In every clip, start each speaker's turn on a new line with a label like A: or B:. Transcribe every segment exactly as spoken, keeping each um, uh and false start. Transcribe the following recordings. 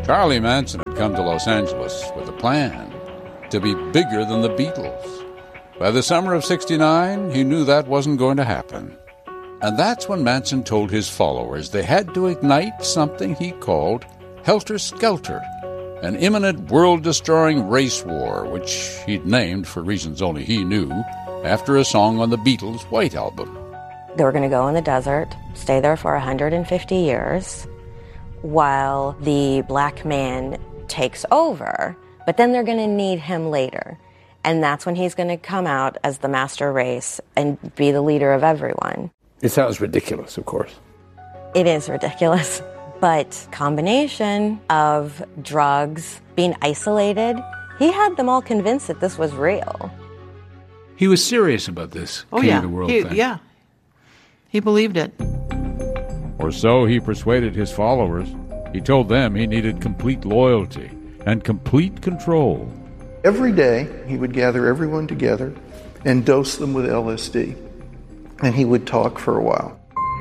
A: Charlie Manson had come to Los Angeles with a plan to be bigger than the Beatles. By the summer of sixty-nine, he knew that wasn't going to happen. And that's when Manson told his followers they had to ignite something he called Helter Skelter, an imminent world-destroying race war, which he'd named, for reasons only he knew, after a song on the Beatles' White Album.
B: They were going to go in the desert, stay there for one hundred fifty years, while the black man takes over, but then they're going to need him later. And that's when he's going to come out as the master race and be the leader of everyone.
C: It sounds ridiculous, of course.
B: It is ridiculous. But combination of drugs, being isolated, he had them all convinced that this was real.
D: He was serious about this
E: oh,
D: king
E: yeah.
D: of the world
E: he,
D: thing.
E: Yeah. He believed it.
A: Or so he persuaded his followers. He told them he needed complete loyalty and complete control.
F: Every day, he would gather everyone together and dose them with L S D. And he would talk for a while.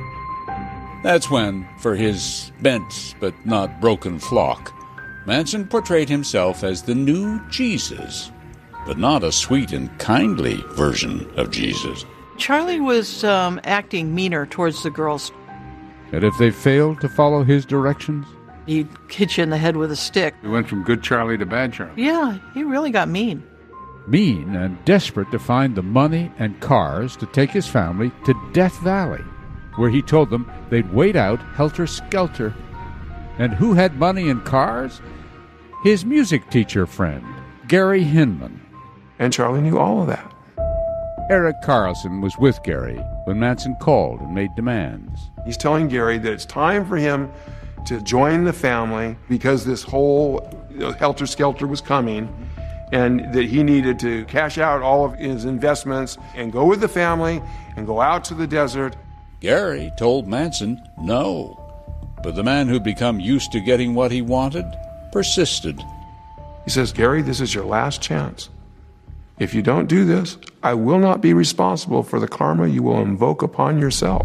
A: That's when, for his bent but not broken flock, Manson portrayed himself as the new Jesus, but not a sweet and kindly version of Jesus.
E: Charlie was um, acting meaner towards the girls.
A: And if they failed to follow his directions,
E: He'd hit you in the head with a stick.
D: He went from good Charlie to bad Charlie.
E: Yeah, he really got mean.
A: Mean and desperate to find the money and cars to take his family to Death Valley, where he told them they'd wait out helter-skelter. And who had money and cars? His music teacher friend, Gary Hinman.
G: And Charlie knew all of that.
A: Eric Carlson was with Gary when Manson called and made demands.
G: He's telling Gary that it's time for him to join the family because this whole you know, helter-skelter was coming, and that he needed to cash out all of his investments and go with the family and go out to the desert.
A: Gary told Manson no, but the man who'd become used to getting what he wanted persisted.
G: He says, Gary, this is your last chance. If you don't do this, I will not be responsible for the karma you will invoke upon yourself.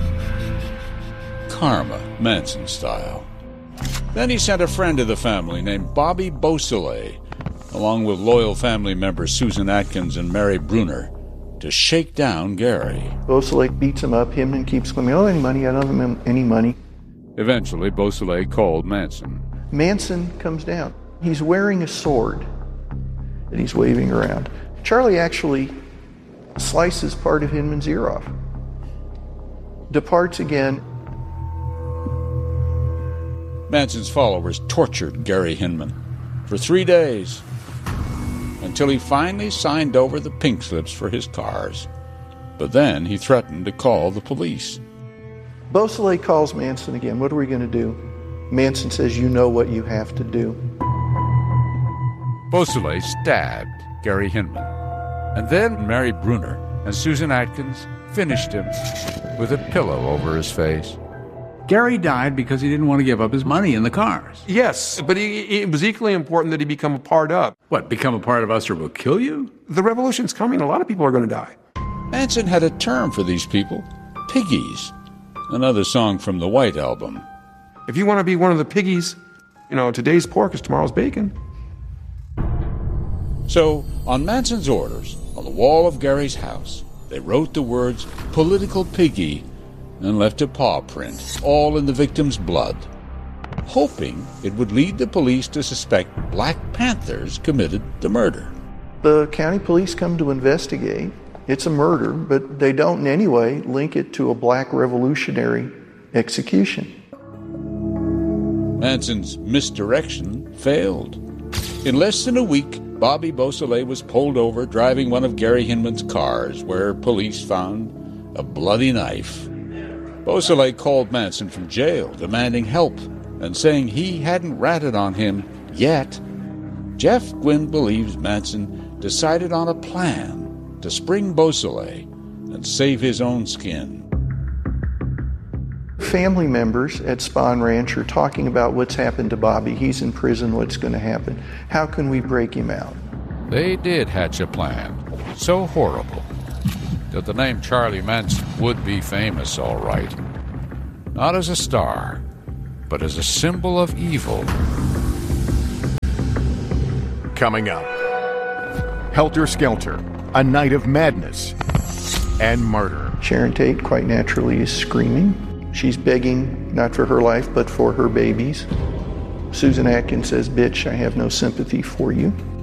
A: Karma, Manson style. Then he sent a friend to the family named Bobby Beausoleil, along with loyal family members Susan Atkins and Mary Bruner, to shake down Gary.
F: Beausoleil beats him up. Hinman keeps screaming, oh, any money? I don't have any money.
A: Eventually, Beausoleil called Manson.
F: Manson comes down. He's wearing a sword that he's waving around. Charlie actually slices part of Hinman's ear off. Departs again.
A: Manson's followers tortured Gary Hinman for three days until he finally signed over the pink slips for his cars. But then he threatened to call the police.
F: Beausoleil calls Manson again. What are we going to do? Manson says, you know what you have to do.
A: Beausoleil stabbed Gary Hinman. And then Mary Bruner and Susan Atkins finished him with a pillow over his face.
D: Gary died because he didn't want to give up his money in the cars.
G: Yes, but he, it was equally important that he become a part of.
D: What, become a part of us or we'll kill you?
G: The revolution's coming. A lot of people are going to die.
A: Manson had a term for these people, piggies. Another song from the White Album.
G: If you want to be one of the piggies, you know, today's pork is tomorrow's bacon.
A: So, on Manson's orders, on the wall of Gary's house, they wrote the words political piggy and left a paw print, all in the victim's blood, hoping it would lead the police to suspect Black Panthers committed the murder.
F: The county police come to investigate. It's a murder, but they don't in any way link it to a black revolutionary execution.
A: Manson's misdirection failed. In less than a week, Bobby Beausoleil was pulled over driving one of Gary Hinman's cars, where police found a bloody knife. Beausoleil called Manson from jail, demanding help, and saying he hadn't ratted on him yet. Jeff Gwynn believes Manson decided on a plan to spring Beausoleil and save his own skin.
F: Family members at Spahn Ranch are talking about what's happened to Bobby. He's in prison. What's going to happen? How can we break him out?
A: They did hatch a plan so horrible that the name Charlie Manson would be famous, all right. Not as a star, but as a symbol of evil
H: coming up. Helter Skelter, a night of madness and murder.
F: Sharon Tate, quite naturally, is screaming. She's begging not for her life, but for her babies. Susan Atkins says, "Bitch, I have no sympathy for you."